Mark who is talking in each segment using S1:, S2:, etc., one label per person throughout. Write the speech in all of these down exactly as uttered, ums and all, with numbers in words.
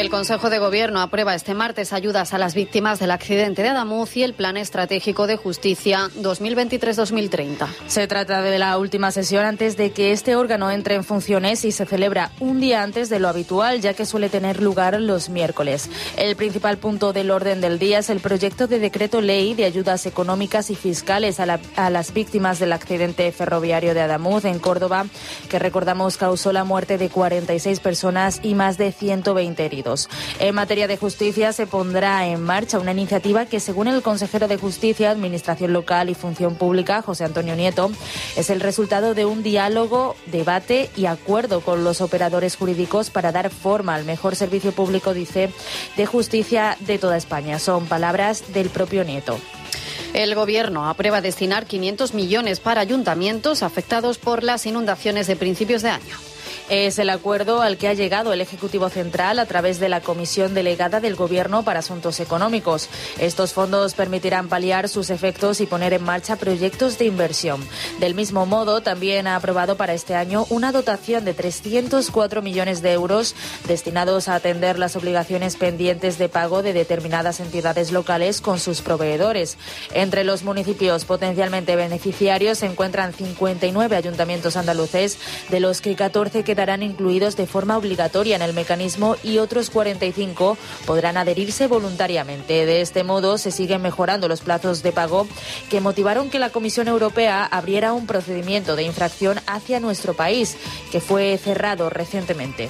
S1: El Consejo de Gobierno aprueba este martes ayudas a las víctimas del accidente de Adamuz y el Plan Estratégico de Justicia dos mil veintitrés dos mil treinta.
S2: Se trata de la última sesión antes de que este órgano entre en funciones y se celebra un día antes de lo habitual, ya que suele tener lugar los miércoles. El principal punto del orden del día es el proyecto de decreto ley de ayudas económicas y fiscales a, la, a las víctimas del accidente ferroviario de Adamuz en Córdoba, que recordamos causó la muerte de cuarenta y seis personas y más de ciento veinte heridos. En materia de justicia se pondrá en marcha una iniciativa que, según el consejero de Justicia, Administración Local y Función Pública, José Antonio Nieto, es el resultado de un diálogo, debate y acuerdo con los operadores jurídicos para dar forma al mejor servicio público, dice, de justicia de toda España. Son palabras del propio Nieto.
S1: El Gobierno aprueba destinar quinientos millones para ayuntamientos afectados por las inundaciones de principios de año.
S2: Es el acuerdo al que ha llegado el Ejecutivo Central a través de la Comisión Delegada del Gobierno para Asuntos Económicos. Estos fondos permitirán paliar sus efectos y poner en marcha proyectos de inversión. Del mismo modo, también ha aprobado para este año una dotación de trescientos cuatro millones de euros destinados a atender las obligaciones pendientes de pago de determinadas entidades locales con sus proveedores. Entre los municipios potencialmente beneficiarios se encuentran cincuenta y nueve ayuntamientos andaluces, de los que catorce quedarán incluidos de forma obligatoria en el mecanismo y otros cuarenta y cinco podrán adherirse voluntariamente. De este modo, se siguen mejorando los plazos de pago que motivaron que la Comisión Europea abriera un procedimiento de infracción hacia nuestro país, que fue cerrado recientemente.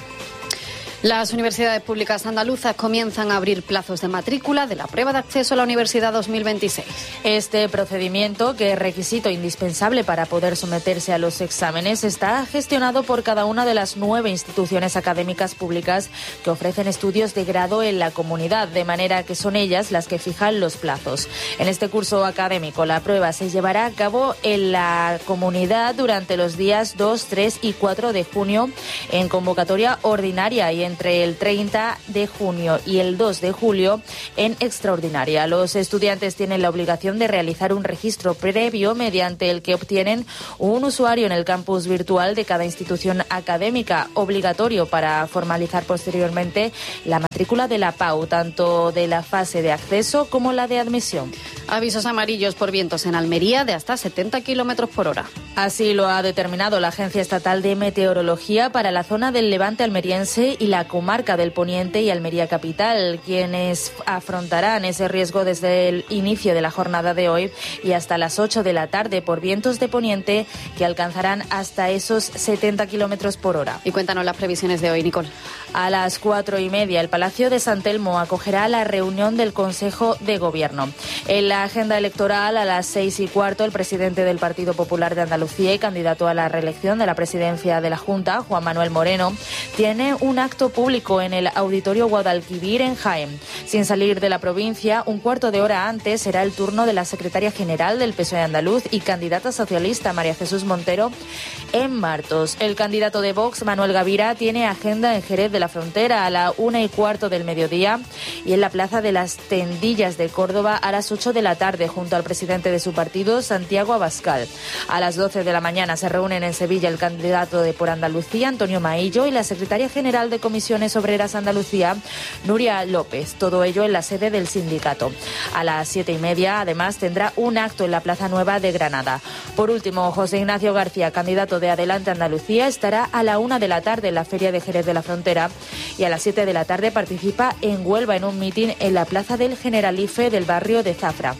S1: Las universidades públicas andaluzas comienzan a abrir plazos de matrícula de la prueba de acceso a la universidad dos mil veintiséis.
S2: Este procedimiento, que es requisito indispensable para poder someterse a los exámenes, está gestionado por cada una de las nueve instituciones académicas públicas que ofrecen estudios de grado en la comunidad, de manera que son ellas las que fijan los plazos. En este curso académico, la prueba se llevará a cabo en la comunidad durante los días dos, tres y cuatro de junio en convocatoria ordinaria y en entre el treinta de junio y el dos de julio en extraordinaria. Los estudiantes tienen la obligación de realizar un registro previo mediante el que obtienen un usuario en el campus virtual de cada institución académica, obligatorio para formalizar posteriormente la matrícula de la P A U, tanto de la fase de acceso como la de admisión.
S1: Avisos amarillos por vientos en Almería de hasta setenta kilómetros por hora.
S2: Así lo ha determinado la Agencia Estatal de Meteorología para la zona del Levante almeriense y la comarca del Poniente y Almería Capital, quienes afrontarán ese riesgo desde el inicio de la jornada de hoy y hasta las ocho de la tarde por vientos de poniente que alcanzarán hasta esos setenta kilómetros por hora.
S1: Y cuéntanos las previsiones de hoy, Nicole.
S2: A las cuatro y media, el Palacio de San Telmo acogerá la reunión del Consejo de Gobierno. En la agenda electoral, a las seis y cuarto, el presidente del Partido Popular de Andalucía y candidato a la reelección de la presidencia de la Junta, Juan Manuel Moreno, tiene un acto público en el Auditorio Guadalquivir en Jaén. Sin salir de la provincia, un cuarto de hora antes será el turno de la secretaria general del P S O E andaluz y candidata socialista, María Jesús Montero, en Martos. El candidato de Vox, Manuel Gavira, tiene agenda en Jerez de la Frontera a la una y cuarto del mediodía y en la Plaza de las Tendillas de Córdoba a las ocho de la tarde, junto al presidente de su partido, Santiago Abascal. A las doce de la mañana se reúnen en Sevilla el candidato de Por Andalucía, Antonio Maillo, y la secretaria general de Comisiones Obreras Andalucía, Nuria López. Todo ello en la sede del sindicato. A las siete y media, además, tendrá un acto en la Plaza Nueva de Granada. Por último, José Ignacio García, candidato de Adelante Andalucía, estará a la una de la tarde en la Feria de Jerez de la Frontera y a las siete de la tarde participa en Huelva en un mitin en la Plaza del Generalife del barrio de Zafra.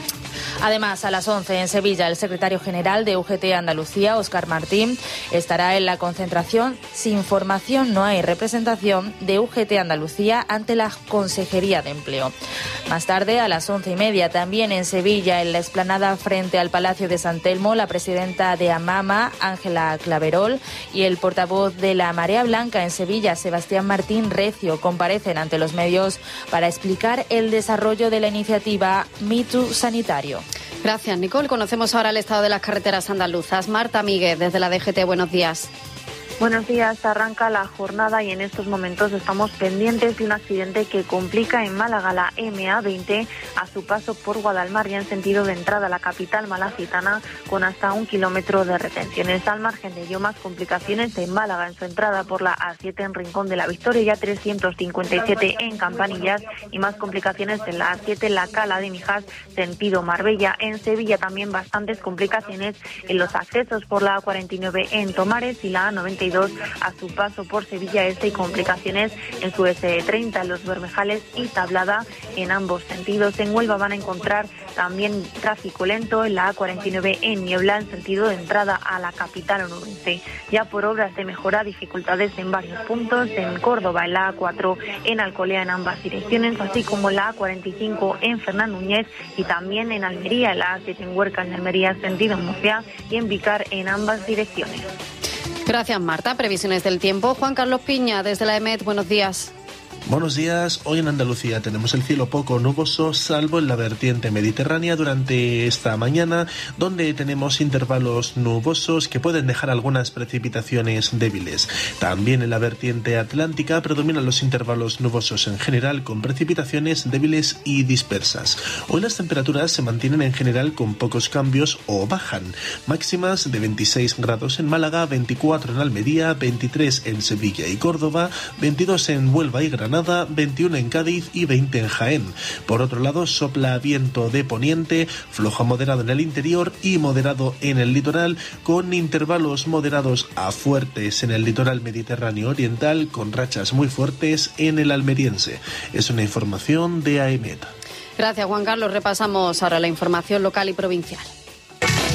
S2: Además, a las once en Sevilla, el secretario general de U G T Andalucía, Óscar Martín, estará en la concentración Sin formación no hay representación de U G T Andalucía ante la Consejería de Empleo. Más tarde, a las once y media, también en Sevilla, en la explanada frente al Palacio de San Telmo, la presidenta de AMAMA, Ángela Claverol, y el portavoz de la Marea Blanca en Sevilla, Sebastián Martín Recio, comparecen ante los medios para explicar el desarrollo de la iniciativa Me Too Sanitario.
S1: Gracias, Nicole. Conocemos ahora el estado de las carreteras andaluzas. Marta Míguez, desde la D G T, buenos días.
S3: Buenos días, arranca la jornada y en estos momentos estamos pendientes de un accidente que complica en Málaga la eme a veinte a su paso por Guadalmar y en sentido de entrada a la capital malacitana con hasta un kilómetro de retenciones. Al margen de ello, más complicaciones en Málaga en su entrada por la A siete en Rincón de la Victoria y A trescientos cincuenta y siete en Campanillas y más complicaciones en la A siete La Cala de Mijas sentido Marbella. En Sevilla también bastantes complicaciones en los accesos por la A cuarenta y nueve en Tomares y la A noventa y dos a su paso por Sevilla Este y complicaciones en su ese treinta en Los Bermejales y Tablada en ambos sentidos. En Huelva van a encontrar también tráfico lento en la A cuarenta y nueve en Niebla en sentido de entrada a la capital onubense. Ya por obras de mejora, dificultades en varios puntos, en Córdoba en la A cuatro, en Alcolea en ambas direcciones, así como en la A cuarenta y cinco en Fernán Núñez y también en Almería, en la A siete en Huerca en Almería sentido Murcia y en Vicar en ambas direcciones.
S1: Gracias, Marta. Previsiones del tiempo. Juan Carlos Piña, desde la EMET, buenos días.
S4: Buenos días. Hoy en Andalucía tenemos el cielo poco nuboso, salvo en la vertiente mediterránea durante esta mañana, donde tenemos intervalos nubosos que pueden dejar algunas precipitaciones débiles. También en la vertiente atlántica predominan los intervalos nubosos en general, con precipitaciones débiles y dispersas. Hoy las temperaturas se mantienen en general con pocos cambios o bajan. Máximas de veintiséis grados en Málaga, veinticuatro en Almería, veintitrés en Sevilla y Córdoba, veintidós en Huelva y Granada, veintiuno en Cádiz y veinte en Jaén. Por otro lado, sopla viento de poniente, flojo a moderado en el interior y moderado en el litoral, con intervalos moderados a fuertes en el litoral mediterráneo oriental, con rachas muy fuertes en el almeriense. Es una información de AEMET.
S1: Gracias, Juan Carlos. Repasamos ahora la información local y provincial.